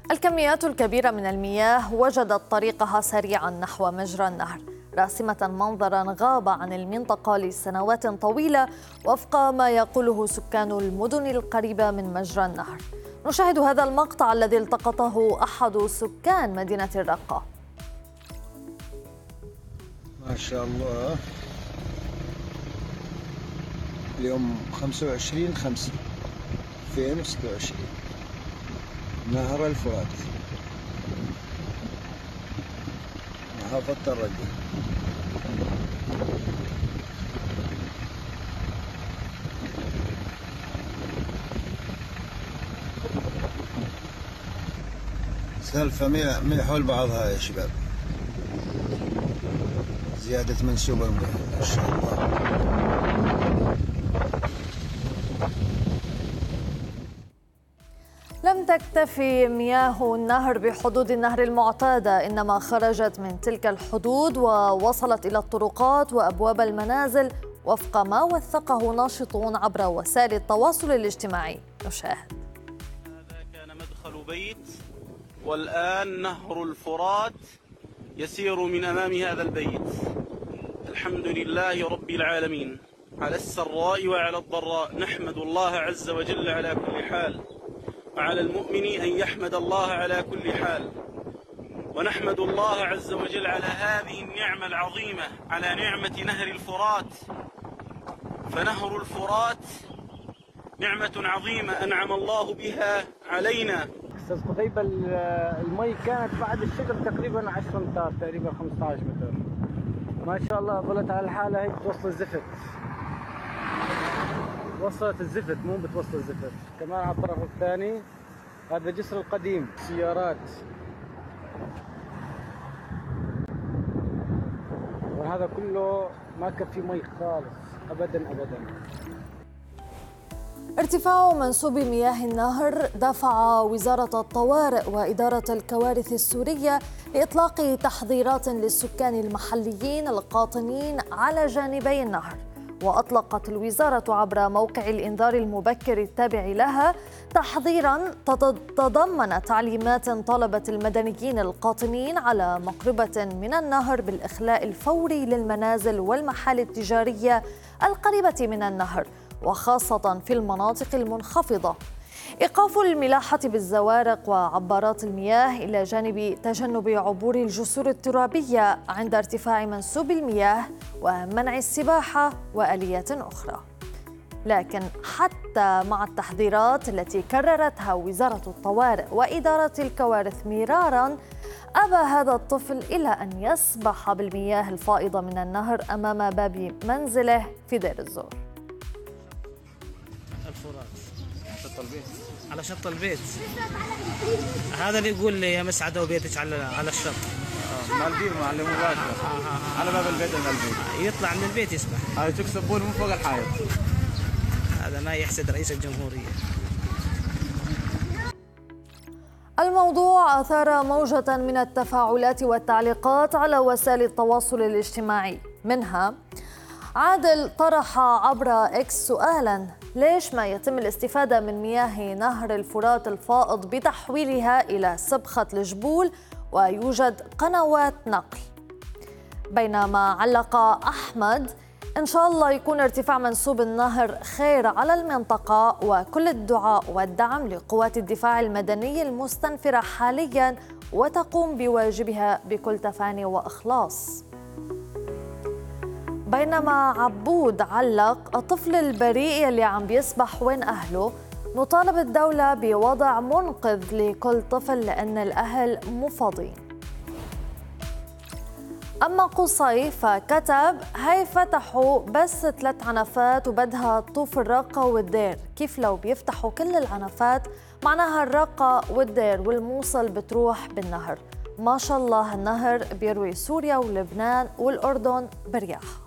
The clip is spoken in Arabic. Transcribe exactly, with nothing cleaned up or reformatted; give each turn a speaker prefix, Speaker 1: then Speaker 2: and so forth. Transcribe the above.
Speaker 1: الكميات الكبيرة من المياه وجدت طريقها سريعا نحو مجرى النهر، راسمة منظرا غاب عن المنطقة لسنوات طويلة وفق ما يقوله سكان المدن القريبة من مجرى النهر. نشاهد هذا المقطع الذي التقطه أحد سكان مدينة الرقة.
Speaker 2: ما شاء الله، اليوم خمسة وعشرين خمسة ألفين وستة وعشرين، نهر الفرات، محافظة الرقة. سالفة من حول بعضها يا شباب، زيادة منسوب المياه ما شاء الله.
Speaker 1: لم تكتفي مياه النهر بحدود النهر المعتادة، إنما خرجت من تلك الحدود ووصلت إلى الطرقات وأبواب المنازل وفق ما وثقه ناشطون عبر وسائل التواصل الاجتماعي. نشاهد.
Speaker 3: هذا كان مدخل بيت، والآن نهر الفرات يسير من أمام هذا البيت. الحمد لله رب العالمين على السراء وعلى الضراء، نحمد الله عز وجل على كل حال، وعلى المؤمن أن يحمد الله على كل حال. ونحمد الله عز وجل على هذه النعمة العظيمة، على نعمة نهر الفرات. فنهر الفرات نعمة عظيمة أنعم الله بها علينا.
Speaker 4: أستاذ قتيبة، المي كانت بعد الشجر تقريبا عشرة أمتار، تقريبا خمسة عشر متر. ما شاء الله ظلت على الحالة هيك توصل الزفت، وصلت الزفت، مو بتوصل الزفت. كمان على الطرف الثاني هذا جسر القديم، سيارات، وهذا كله ما كان فيه مي خالص ابدا ابدا.
Speaker 1: ارتفاع منسوب مياه النهر دفع وزارة الطوارئ وإدارة الكوارث السورية لإطلاق تحذيرات للسكان المحليين القاطنين على جانبي النهر. وأطلقت الوزارة عبر موقع الإنذار المبكر التابع لها تحذيراً تضمن تعليمات طالبت المدنيين القاطنين على مقربة من النهر بالإخلاء الفوري للمنازل والمحال التجارية القريبة من النهر، وخاصة في المناطق المنخفضة. إيقاف الملاحة بالزوارق وعبارات المياه إلى جانب تجنب عبور الجسور الترابية عند ارتفاع منسوب المياه، ومنع السباحة وآليات أخرى. لكن حتى مع التحذيرات التي كررتها وزارة الطوارئ وإدارة الكوارث مرارا، أبى هذا الطفل إلا أن يسبح بالمياه الفائضة من النهر أمام باب منزله في دير الزور.
Speaker 5: الفرات شط البيت، على شط البيت. هذا اللي يقول لي يا مسعد وبيتك على على الشط.
Speaker 6: اه مالديف معلم مباشرة. آه آه على باب البيت المالديف.
Speaker 5: يطلع من البيت يسبح.
Speaker 6: هاي تكسبون من فوق الحائط.
Speaker 5: هذا ما يحسد رئيس الجمهورية.
Speaker 1: الموضوع أثار موجة من التفاعلات والتعليقات على وسائل التواصل الاجتماعي. منها عادل طرح عبر إكس سؤالا: ليش ما يتم الاستفادة من مياه نهر الفرات الفائض بتحويلها إلى سبخة الجبول ويوجد قنوات نقل؟ بينما علق أحمد: إن شاء الله يكون ارتفاع منسوب النهر خير على المنطقة، وكل الدعاء والدعم لقوات الدفاع المدني المستنفرة حاليا وتقوم بواجبها بكل تفاني وإخلاص. بينما عبود علق: الطفل البريء اللي عم بيسبح وين أهله؟ نطالب الدولة بوضع منقذ لكل طفل لأن الأهل مو فاضيين. أما قصي فكتب: هاي فتحوا بس ثلاث عنفات وبدها تطوف الرقة والدير، كيف لو بيفتحوا كل العنفات معناها الرقة والدير والموصل بتروح بالنهر. ما شاء الله النهر بيروي سوريا ولبنان والأردن برياح.